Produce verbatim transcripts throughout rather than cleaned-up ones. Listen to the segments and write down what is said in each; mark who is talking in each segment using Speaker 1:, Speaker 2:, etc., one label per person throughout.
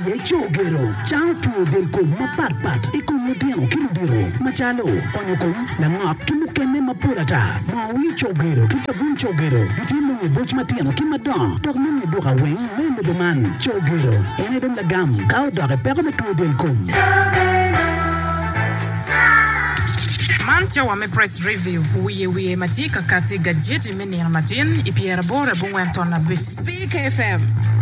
Speaker 1: ye chogero chao tuo del ko mapat-pat iko modiano kiludiro machalo onyo ko na ngap kimukene mapurata ma wi chogero kitavun chogero bitimo ne boch matiano kimadon tok ne doka wen ne do man chogero ene dom la gam ka do re pego tuo del ko
Speaker 2: Mancha wa me press review wiye wiye matika kati gajeti mini ya matin ipiera bora bungwentona bit Speak F M.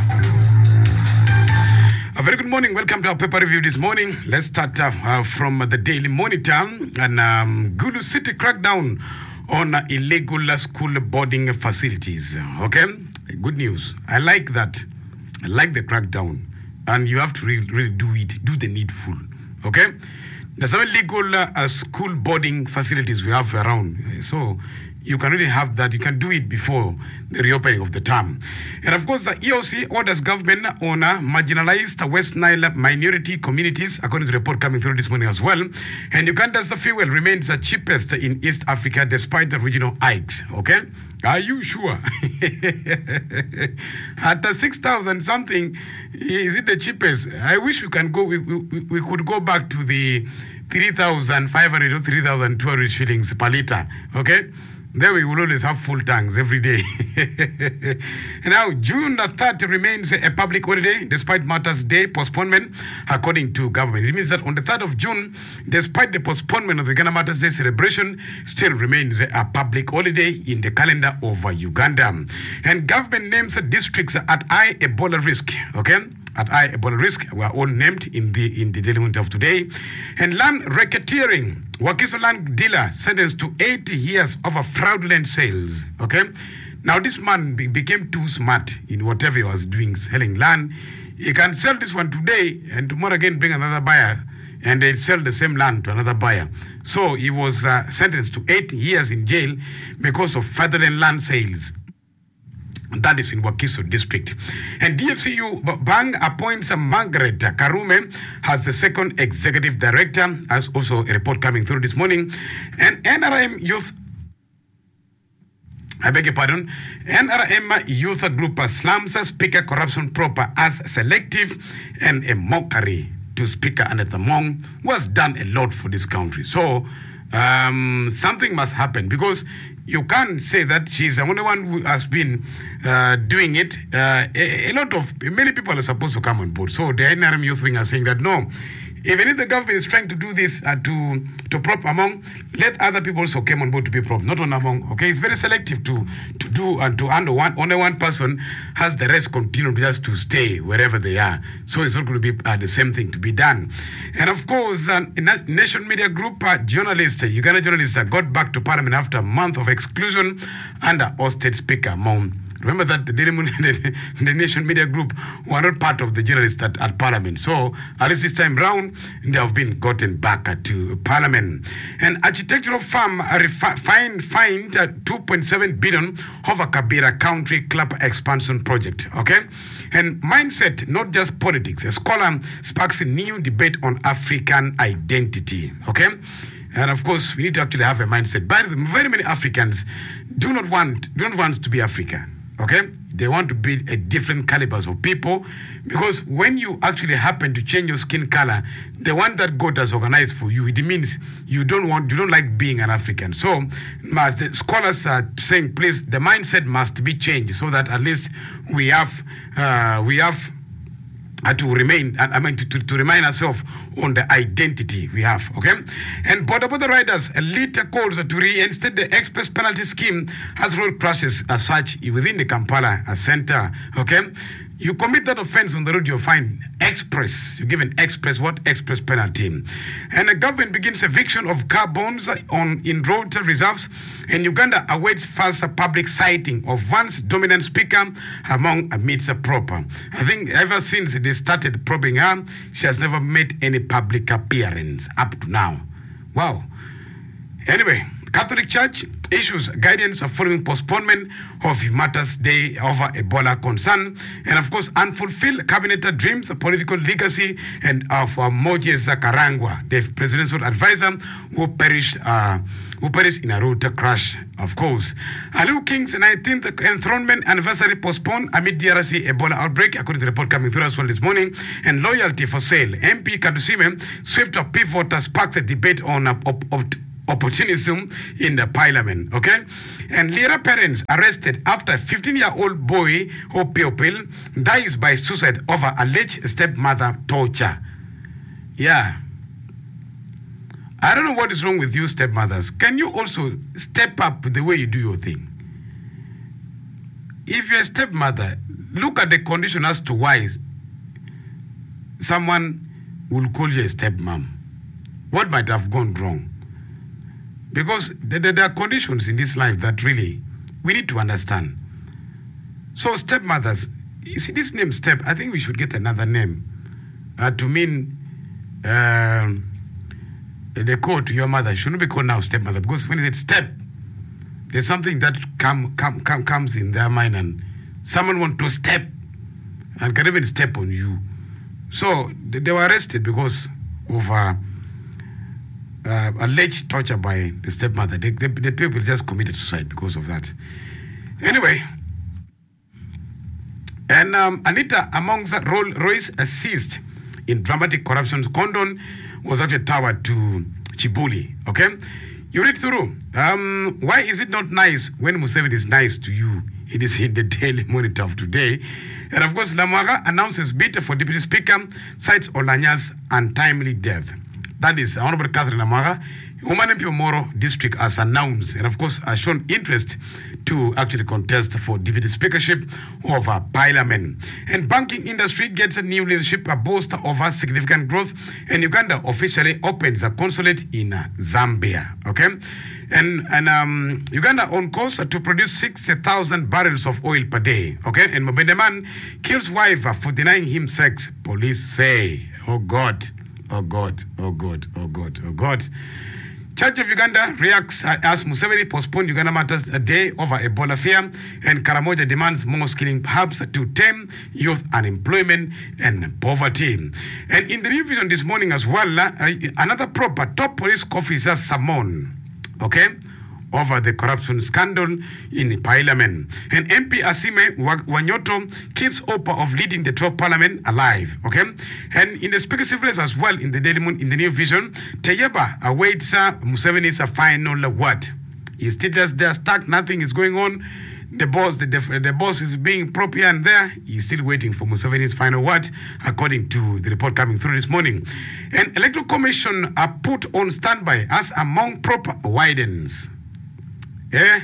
Speaker 3: A very good morning. Welcome to our paper review this morning. Let's start uh, uh, from uh, the Daily Monitor and um, Gulu City crackdown on uh, illegal school boarding facilities. Okay, good news. I like that. I like the crackdown, and you have to really, really do it. Do the needful. Okay. There's some illegal uh, school boarding facilities we have around. So you can really have that. You can do it before the reopening of the term. And of course, the E O C orders government on uh, marginalized West Nile minority communities, according to the report coming through this morning as well. And Uganda's fuel remains the cheapest in East Africa despite the regional hikes. Okay? Are you sure? At uh, six thousand something, is it the cheapest? I wish we can go, we, we, we could go back to the three thousand five hundred or three thousand two hundred shillings per liter. Okay? There we will always have full tanks every day. Now, June third remains a public holiday despite Martyrs' Day postponement, according to government. It means that on the third of June, despite the postponement of the Ghana Martyrs' Day celebration, still remains a public holiday in the calendar of Uganda. And government names districts at high Ebola risk. Okay? At high Ebola risk, we are all named in the in the Daily Monitor of today. And land racketeering. Wakiso land dealer sentenced to eighty years of a fraudulent sales. Okay? Now this man be, became too smart in whatever he was doing, selling land. He can sell this one today and tomorrow again bring another buyer and they sell the same land to another buyer. So he was uh, sentenced to eight years in jail because of fraudulent land sales. That is in Wakiso district. And D F C U Bang appoints Margaret Karume as the second executive director, as also a report coming through this morning. And N R M Youth, I beg your pardon, N R M Youth Group slams Speaker corruption proper as selective and a mockery to Speaker Annette Among, who has done a lot for this country. So um, something must happen because you can't say that she's the only one who has been uh, doing it. Uh, a, a lot of, many people are supposed to come on board. So the N R M Youth Wing are saying that no, even if the government is trying to do this uh, to to prop Among, let other people also come on board to be prop, not on Among. Okay, it's very selective to to do and to handle one. Only one person has the rest continue just to stay wherever they are. So it's not going to be uh, the same thing to be done. And of course, uh, Nation Media Group uh, journalist, uh, Uganda journalist, uh, got back to Parliament after a month of exclusion under State Speaker Among. Remember that the, Daily Moon, the, the Nation Media Group were not part of the journalists at, at Parliament. So, at least this time round, they have been gotten back uh, to Parliament. And architectural firm uh, refi- find, find uh, two point seven billion over Kabira Country Club expansion project. Okay? And mindset, not just politics. A scholar sparks a new debate on African identity. Okay? And of course, we need to actually have a mindset. But very many Africans do not want, do not want to be African. Okay? They want to be a different calibers of people because when you actually happen to change your skin color, the one that God has organized for you, it means you don't want, you don't like being an African. So, the scholars are saying, please, the mindset must be changed so that at least we have, uh, we have Uh, to remain, I mean, to, to, to remind ourselves on the identity we have, okay? And border border riders, a lead calls to reinstate the express penalty scheme as road crashes as such within the Kampala center, okay? You commit that offense on the road, you're fined. Express, you give an express, what? Express penalty. And the government begins eviction of car bonds on in road reserves. And Uganda awaits first public sighting of once dominant speaker Among amidst a proper. I think ever since they started probing her, she has never made any public appearance up to now. Wow. Anyway, Catholic Church issues guidance of following postponement of Martyrs' Day over Ebola concern, and of course unfulfilled cabinet dreams, political legacy, and of uh, Moses Karangwa, the presidential advisor who perished uh, who perished in a road crash, of course. Aliu King's nineteenth enthronement anniversary postponed amid D R C Ebola outbreak, according to the report coming through as well this morning. And loyalty for sale. M P Kadusime, swift of pivot sparks a debate on uh, op- op- opportunism in the parliament. Okay? And Lira parents arrested after a fifteen-year-old boy, Hope Piopil, dies by suicide over alleged stepmother torture. Yeah. I don't know what is wrong with you stepmothers. Can you also step up the way you do your thing? If you're a stepmother, look at the condition as to why someone will call you a stepmom. What might have gone wrong? Because there, there are conditions in this life that really we need to understand. So stepmothers, you see this name step, I think we should get another name uh, to mean uh, the code to your mother. It shouldn't be called now stepmother, because when it's step, there's something that come, come, come, comes in their mind, and someone want to step and can even step on you. So they, they were arrested because of uh, uh, alleged torture by the stepmother. The, the, the people just committed suicide because of that. Anyway, and um, Anita amongst Rolls Royce assist in dramatic corruption condon was actually towered to Chibuli. Okay, you read through. Um, why is it not nice when Museveni is nice to you? It is in the Daily Monitor of today. And of course, Lamaga announces bid for Deputy Speaker, cites Olanya's untimely death. That is Honorable Catherine Lamaga, Umanempi Moro district has announced, and of course has shown interest to actually contest for deputy speakership of uh, parliament. And banking industry gets a new leadership, a boost over significant growth, and Uganda officially opens a consulate in uh, Zambia. Okay, and and um, Uganda on course to produce six thousand barrels of oil per day. Okay, and Mobendeman kills wife for denying him sex. Police say, "Oh God, oh God, oh God, oh God, oh God." Church of Uganda reacts as Museveni postponed Uganda matters a day over Ebola fear, and Karamoja demands more skilling hubs to tame youth unemployment and poverty. And in the New Vision this morning as well, uh, another proper top police officer summoned, okay, over the corruption scandal in Parliament. And M P Asime Wanyoto keeps hope of leading the twelfth Parliament alive. Okay, and in the speakership race as well in the Daily Moon, in the New Vision, Teyeba awaits uh, Museveni's uh, final word. He's still just there stuck. Nothing is going on. The boss, the, the, the boss is being proper and there. He's still waiting for Museveni's final word, according to the report coming through this morning. And Electoral Commission are put on standby as among proper widens. Yeah,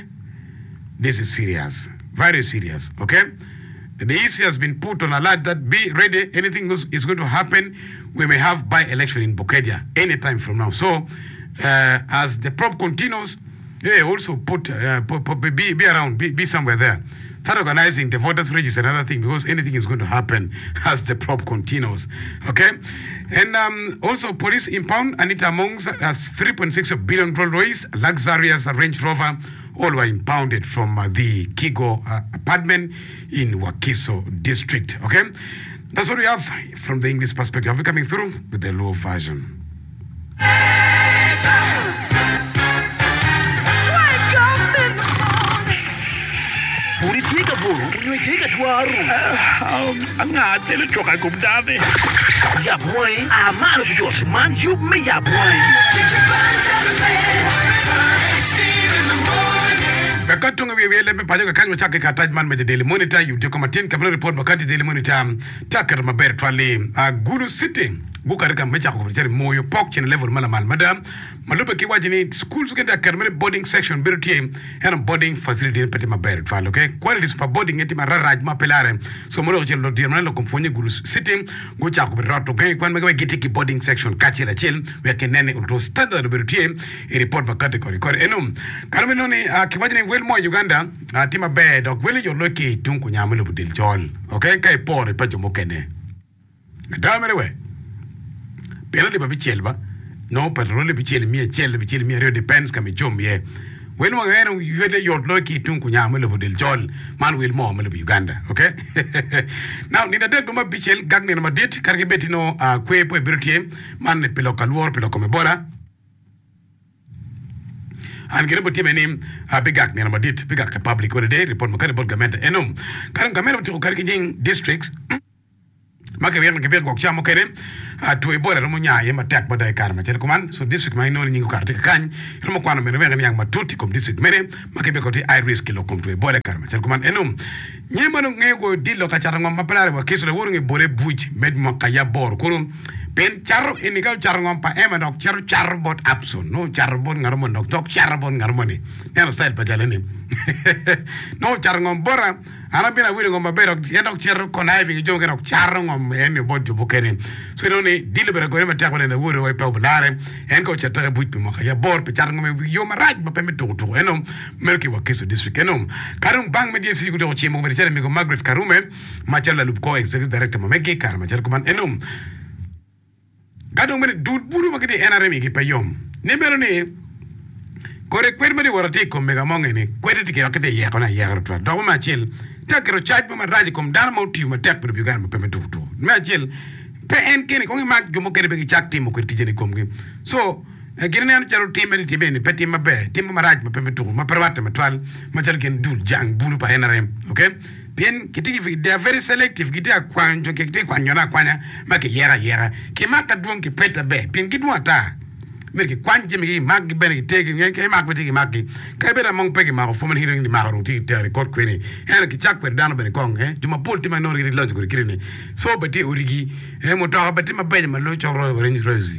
Speaker 3: this is serious, very serious. Okay, the E C has been put on alert that be ready. Anything is going to happen. We may have by-election in Bokedia anytime from now. So, uh, as the probe continues, yeah, also put, uh, put, put be be around, be, be somewhere there. Start organizing the voters register, another thing, because anything is going to happen as the probe continues. Okay, and um, also police impound Anita amongst as three point six billion Rolls Royce luxurious Range Rover, all were impounded from uh, the Kigo uh, apartment in Wakiso district. Okay, that's what we have from the English perspective. I'll be coming through with the Luo version.
Speaker 1: Ulitika vuru, ulitika tuaru.
Speaker 4: Angate le choka kumdave.
Speaker 1: Ya boy, amano chuchosi, man you me ya boy.
Speaker 3: Kakatunga wiwele me pajoka kanyo chake katajman me Daily Monitor, you take a tin kamera report makati Daily Monitor, takar maber twali, a guru sitting. Buka rika mecha kupitia moyo pok chini level mala mal madam malupe kiwa jini schools ukenda karmele boarding section biru tie hena boarding facility pete mabere twali. Okay, quality super boarding eti mararaj mapelare so molo chelo dia mala kumfonye guru sitting gucha kupitia roto. Okay, kwa megawe gitiki boarding section kachi la chill weke nene uto standard biru tie i report makati kori kori enum karmele noni kiwa jini wel mo Uganda tima bed ok wele yo loki tunku nyamele budil chol. Okay, kai pore pa jomo kene damere we pela le babichelba no patrol le bichel mi chel bichel mi depends kam jom ye when we were you the your lucky tunku nyama le bodel jol man will mo le Uganda. Okay, now ni dade duma bichel gagne ma det karge betino a kwe po birtie man le pelo kalwor pelo come bora an gere botim enim a bigak ne madit bigak public holiday report mo kare bol government enum kan government to kare king districts maka wer ke ber gok chamo kere a to e bora mo nya e matek badai kar ma chen kuman so district mai no nyingu kar te kan mo kwano me wer yang matuti kom district mere maka be ko ti I risk kilo kom to e bora kar ma chen kuman enum nyema no ngego dillo ka chara ngom mapalare wa kisle woro ngi bore buj med mo kaya bor kurum pen charo ini ka charo ngom pa ema nok charo charo bot abson no charo bot ngarmo nok tok charo bot ngarmo ni neno style pa jalani no charo ngom bora ana bina wiri ngom bero yendo charo kona hivi jonge nok charo ngom eni bot jo bokene so no ni dile bera ko ma takwa na woro wa pa bulare en ko chata buj pe mo kaya bor pe charo ngom yo maraj ma pe me to to enom melki wa kiso district enom karung bang me D F C ko to chimo be sere mi ko Margaret Karume ma chala lupko executive director mo meki kar ma char ko man enom gadong mene dud buru magede N R M ki payom ne mero ne kore kwed mede warate kom mega mongene kwed ti kero kete ye kona ye garotwa do ma chil takero charge ma raji kom dana mo tiu ma tek pro bigan ma peme tutu ma chil pe en kene ko ma gomo kene be chakti mo kwed tijeni kom gi so girene an charo timbe ni timbe ni peti ma be timbe ma raji ma peme tutu ma perwate ma twal ma chal ken dul jang bulu pa N R M okay bien kitiki they are very selective kitia kwanjo kiti kwanyona kwanya make yera yera ki maka duon ki peta be bien kidwa ta merki kwanje mi mag ben ki tegi ke mag beti ki maki ka beta mong peki ma fo man hiring ni ma ro ti te record kwini en ki chak per dano ben kong eh juma polti ma no ri lo ko kirini so beti origi e mo to beti ma be ma lo choro ren rosi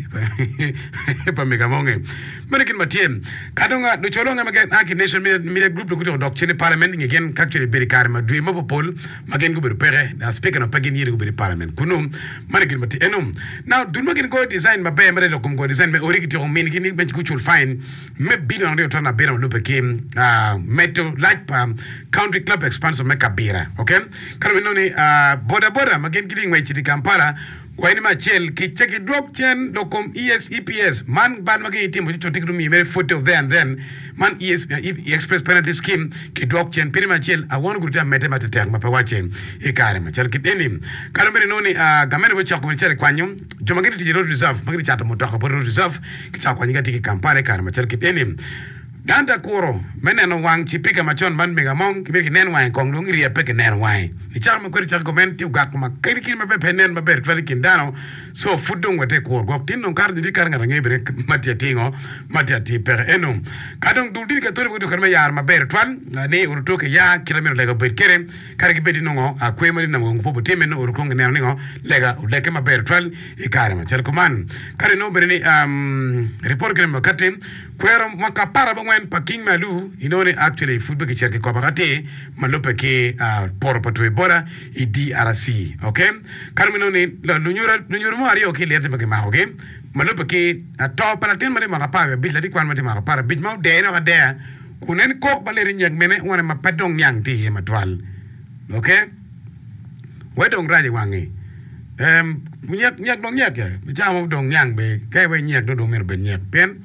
Speaker 3: pa mega monge merki ma tiem kadonga do cholonga ma gen aki nation media group do ko dok chini parliament ngegen actually beri karma do mo pol ma gen go ber pere na speaker no pagin yiri go beri parliament kunum merki ma ti enum now do ma gen go design ma be ma lo kom go design me origi ti min gini ben kuchul fine me billion rio tana bera lupe kim uh metro light palm country club expansion me kabira okay kana no ni uh boda boda magen gidi ngwe chidi Kampala kwa ni machel ki cheki drop chain lokom E S E P S man ban magi team to take me very photo of there and then man E S express penalty scheme ki drop chain piri machel I want to go mete mate tag mapa wache e kare machel ki enim kana me no ni uh gamene we chako mchele kwanyum jo magedi ti road reserve magedi chata motoka po road reserve ki chako kwanyika tiki Kampala kare machel ki enim danda koro meneno wang chipika machon ban mega mong kibiki nen wang kong lungi ria peke nen wang ni chaka makweri chaka komenti ugak ma kairi kini mape penen mape rifari kindano so fudung wate koro gok tino karni di kar ngara ngebire matia tingo matia ti pere enum kadong duldi ka tori budu karme yar mape ritual ni urutoke ya kilamiro lega bed kere kare kibeti nungo a kwe mali na mungu popo time no urukonge nero ningo lega uleke mape ritual ikare ma chalko man kare no bere ni um, report kene makate kwero mwaka para bangwen pa King Malu inone actually football ki cherke ko bagate malope ke uh, poro patwe bora i D R C okay karmino ni lo nyura nyura mo ari okay lerte ke ma okay malope ke uh, top para ten mare ma pa bi la di kwan mate ma para bit ma de no de kunen ko baleri nyak mene wona ma padong nyang ti ma twal okay wedong raje wangi em nyak nyak dong nyak ya mi chamo dong nyang be kai we nyak do do mer ben nyak pen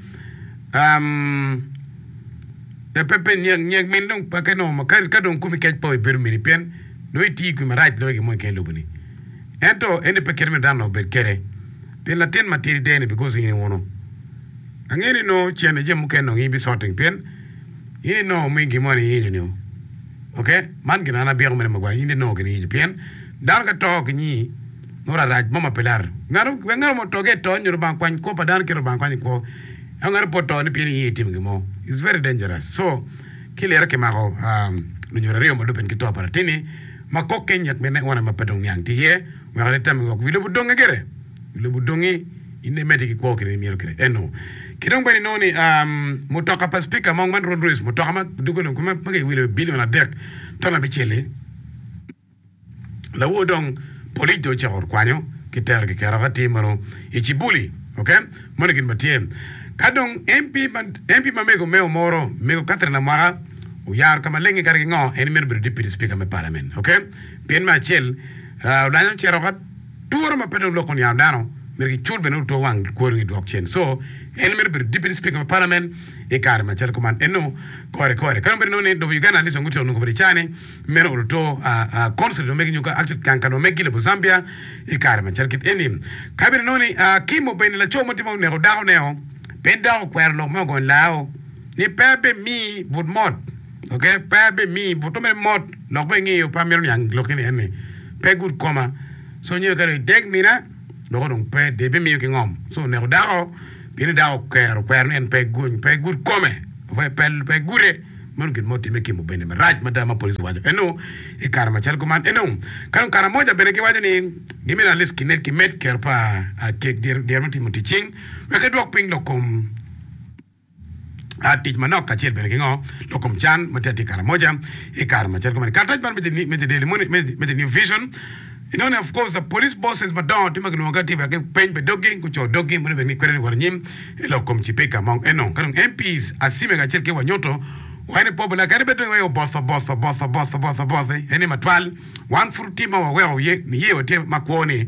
Speaker 3: um the pepe nyang nyang mendong pa kano makar kadong kumi kaj po ber mi pen no iti ku marat lo ke mo ken lobuni ento ene pe kerme dano be kere pen la ten materi dene because ini wono angeni no chene je muken no ngi sorting pen ini no mi gi mo ni ni okay man gina na bier mo magwa ini no gni pen dar ka to ni no ra raj mama pelar ngaro ngaro mo toge to nyur ban kwan ko pa dan ke ban kwan ko angar poto ni pini yiti mo it's very dangerous so kile rake mako um nyura rio mo do pen kito para tini mako kenyat mena wana mapadong yang ti ye ngare tam ko wilu budong ngere wilu budongi inde meti ko kire mi kire eno kidong bani noni um motoka pa speaker mong man road race motoka ma dugo ko ma ngi wilu billion a dek tona bichele la wodong polito chor kwanyo kiter ke karagati mano ichibuli okay monegin matiem kadong M P M P mamego meo moro mego Catherine Mara uyar kama lengi kargi ngo eni mer bir deputy speaker me parliament okay bien ma chel uh dano chero kat tour ma pedon lokon ya dano mer ki chul benu to wang ko ngi dok chen so eni mer bir deputy speaker me parliament e kar ma chel command eno kore kore kan ber no ne do Uganda liso nguto no ko bri chane mer o to a council do megi nyuka actually kan kan o megi le Zambia e kar ma chel kit eni ka ber no ne kimo ben la chomo timo ne o dawo ne o penda o kwer lo mo gon lao ni pebe mi would mod okay pebe mi botome mod lo be ngi pa mer yang lo kene ene pe good koma so nyi ka deg mina lo dong pe de be mi ki ngom so ne dao bini dao ker per en pe gun pe good come pe pe pe gure mon gin moti me ki mo bene raj madama police wajo eno e karma chal kuman eno kan kara moja bene ki wajo ni gimina list kinet ki met ker pa a kek der der mati moti ching we ka dok ping lo kom a tij manok ka chel bene ki ngo lo kom chan mati kara moja e karma chal kuman kartaj ban me me de me de new vision. You know, of course, the police bosses, madam, tima kinu wakati wake pen pe dogging, kucho dogging, mune bengi kwere ni warnyim, ilo kumchipeka mong eno. Kanung M Ps asime ka chilke wanyoto, wane popular kani beto weyo botha botha botha botha botha botha, ene matwal, one fruit tima wa weyo ye ni ye wote makwoni.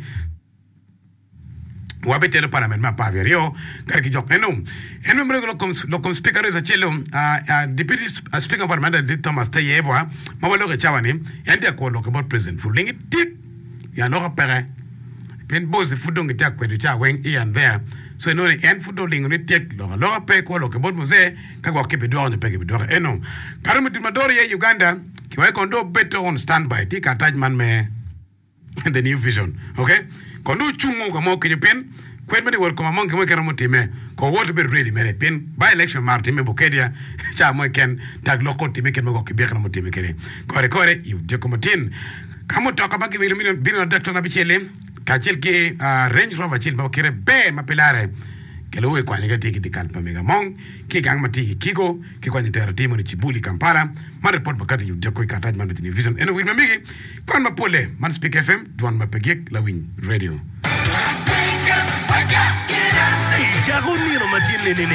Speaker 3: Wabete lo parliament ma paverio kar ki jok eno eno mre lo kom lo kom speaker is a chelo a deputy speaker parliament de Thomas Tayebwa ma walo ke chawani ende ko lo ke bot president fulingi tit ya no repere pen boss fudo ngi tak kwedu cha wen ian there so no en fudo lingo ni tek lo lo pe ko lo ke bot muse ka go ke be do ne pe ke be do eno karu mit madori ye Uganda ki wa kondo better on standby ti ka tajman me the new vision okay kondo chungu ko mo ke pen kwen me wor ko mo ke mo ke mo time ko wot be ready mere pen by election marti me bokedia cha mo ken tag lo ko time ke mo ko be ke mo time kere kore kore yu de ko motin kamo toka bagi will million billion doctor na bichele kachel ke Range Rover chil ba kere be mapelare kelo we kwanye gati ki kalpa mega mong ki gang mati kigo ki kwanye teratimu ni Chibuli Kampala ma report bakati yu de ko kataj man betini vision eno will mamigi kwan mapole man speak F M duan mapegek la win radio
Speaker 5: Jago nino matine nene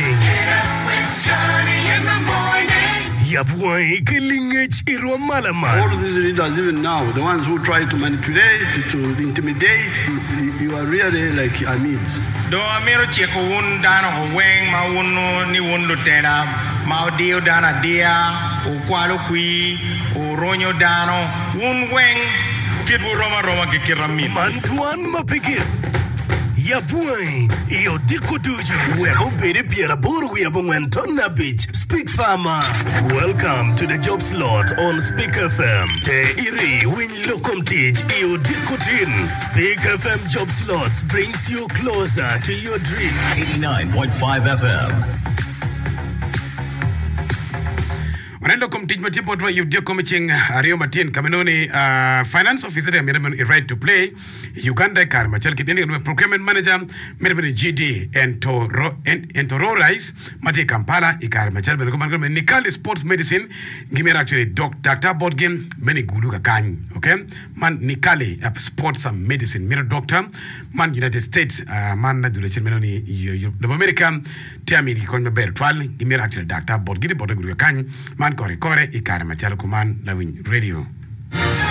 Speaker 5: Yabuai kilingech irwa malama.
Speaker 6: All of these leaders, even now, the ones who try to manipulate, to intimidate, you, you are really like Amids.
Speaker 7: Do amiro cheko un dano weng ma uno ni un lutera ma dio dana dia o kwalo kui o ronyo dano un weng kibu roma roma ke kiramin.
Speaker 5: Mantuan mapikir. Yabuai, iyo diko duju. We hope it be a buru we have when Tonna Beach. Speak Farmer. Welcome to the job slot on Speak F M. Te iri win lokom teach iyo diko tin. Speak F M job slots brings you closer to your dream.
Speaker 8: eighty-nine point five F M.
Speaker 3: Wanendo kumtij matipo tuwa yu dio kumiching Ario Martin Kaminoni finance officer ya miremeni right to play Uganda karma chalki dini procurement manager miremeni G D Entoro Entoro Rice mati Kampala ikarma chalki bani kumanikume Nikali Sports Medicine gimera actually doc doctor board game meni gulu kakany okay man Nikali Sports and Medicine mira doctor man United States man na dule chini menoni Yubu America tiami kikonme bear twal gimera actually doctor board gidi board gulu kakany man kore kore ikare machalo kuman la win radio